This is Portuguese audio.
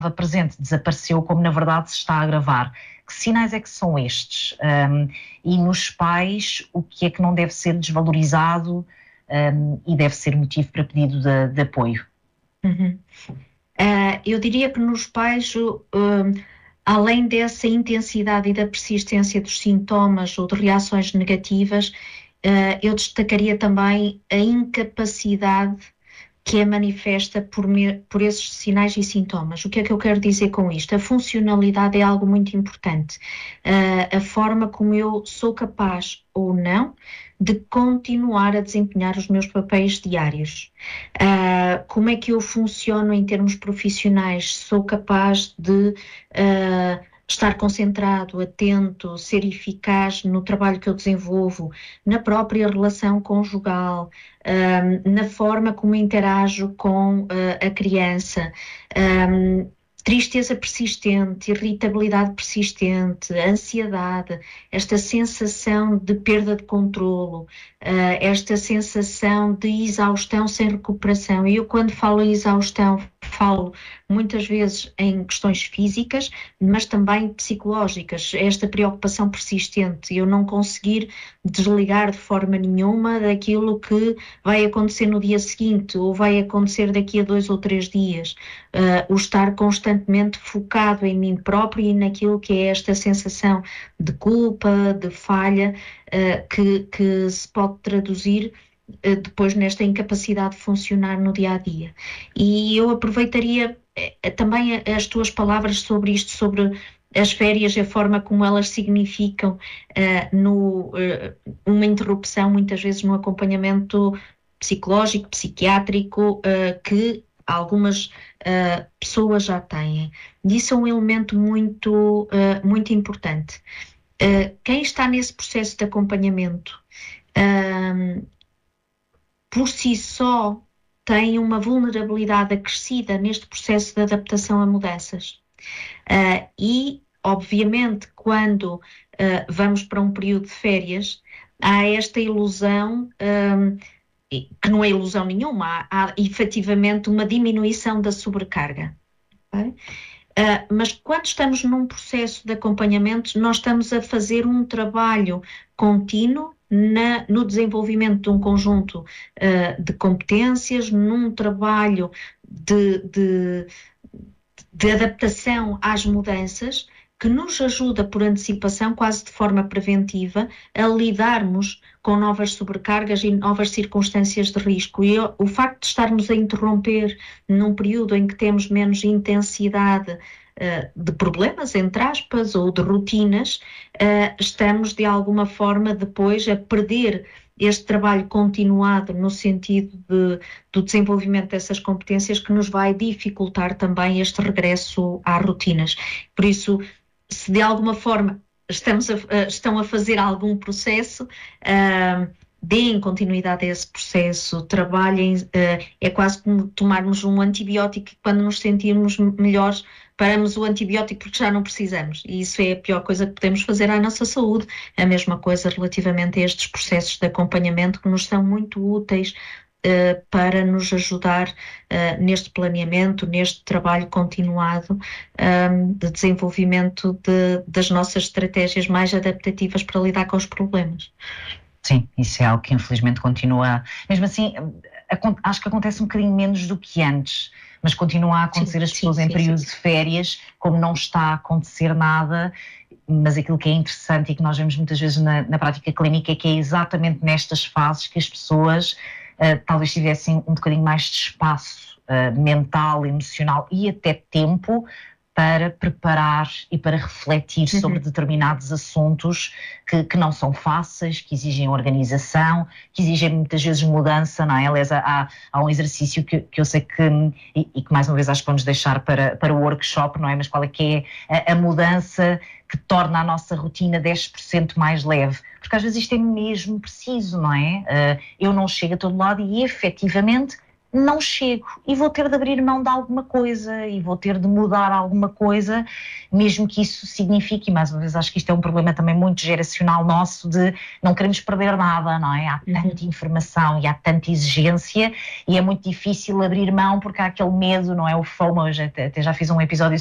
presente desapareceu, como na verdade se está a agravar. Que sinais é que são estes? E nos pais, o que é que não deve ser desvalorizado e deve ser motivo para pedido de apoio? Eu diria que nos pais, além dessa intensidade e da persistência dos sintomas ou de reações negativas, eu destacaria também a incapacidade que é manifesta por esses sinais e sintomas. O que é que eu quero dizer com isto? A funcionalidade é algo muito importante. A forma como eu sou capaz ou não de continuar a desempenhar os meus papéis diários. Como é que eu funciono em termos profissionais? Sou capaz de estar concentrado, atento, ser eficaz no trabalho que eu desenvolvo, na própria relação conjugal, na forma como interajo com a criança, tristeza persistente, irritabilidade persistente, ansiedade, esta sensação de perda de controlo, esta sensação de exaustão sem recuperação. E eu, quando falo em exaustão, falo muitas vezes em questões físicas, mas também psicológicas, esta preocupação persistente, eu não conseguir desligar de forma nenhuma daquilo que vai acontecer no dia seguinte ou vai acontecer daqui a 2 ou 3 dias, o estar constantemente focado em mim próprio e naquilo que é esta sensação de culpa, de falha, que se pode traduzir depois nesta incapacidade de funcionar no dia-a-dia. E eu aproveitaria também as tuas palavras sobre isto, sobre as férias, a forma como elas significam uma interrupção, muitas vezes no acompanhamento psicológico, psiquiátrico, que algumas pessoas já têm. Isso é um elemento muito, muito importante. Quem está nesse processo de acompanhamento por si só tem uma vulnerabilidade acrescida neste processo de adaptação a mudanças. E, obviamente, quando vamos para um período de férias, há esta ilusão, que não é ilusão nenhuma, há efetivamente uma diminuição da sobrecarga. Okay? Mas quando estamos num processo de acompanhamento, nós estamos a fazer um trabalho contínuo no desenvolvimento de um conjunto de competências, num trabalho de adaptação às mudanças, que nos ajuda por antecipação, quase de forma preventiva, a lidarmos com novas sobrecargas e novas circunstâncias de risco. E o facto de estarmos a interromper num período em que temos menos intensidade de problemas, entre aspas, ou de rotinas, estamos de alguma forma depois a perder este trabalho continuado no sentido do desenvolvimento dessas competências, que nos vai dificultar também este regresso às rotinas. Por isso, se de alguma forma estão a fazer algum processo, deem continuidade a esse processo, trabalhem, é quase como tomarmos um antibiótico e quando nos sentirmos melhores paramos o antibiótico porque já não precisamos, e isso é a pior coisa que podemos fazer à nossa saúde. A mesma coisa relativamente a estes processos de acompanhamento que nos são muito úteis para nos ajudar neste planeamento, neste trabalho continuado de desenvolvimento das nossas estratégias mais adaptativas para lidar com os problemas. Sim, isso é algo que infelizmente continua, mesmo assim, acho que acontece um bocadinho menos do que antes, mas continua a acontecer as pessoas em período de férias, como não está a acontecer nada, mas aquilo que é interessante e que nós vemos muitas vezes na prática clínica é que é exatamente nestas fases que as pessoas talvez tivessem um bocadinho mais de espaço mental, emocional e até tempo para preparar e para refletir sobre determinados assuntos que não são fáceis, que exigem organização, que exigem muitas vezes mudança, não é? Aliás, há um exercício que eu sei que, e que mais uma vez acho que vamos deixar para o workshop, não é? Mas qual é que é a mudança que torna a nossa rotina 10% mais leve? Porque às vezes isto é mesmo preciso, não é? Eu não chego a todo lado e efetivamente não chego e vou ter de abrir mão de alguma coisa e vou ter de mudar alguma coisa, mesmo que isso signifique, e mais uma vez acho que isto é um problema também muito geracional nosso, de não queremos perder nada, não é? Há tanta informação e há tanta exigência e é muito difícil abrir mão porque há aquele medo, não é? O FOMO, até já fiz um episódio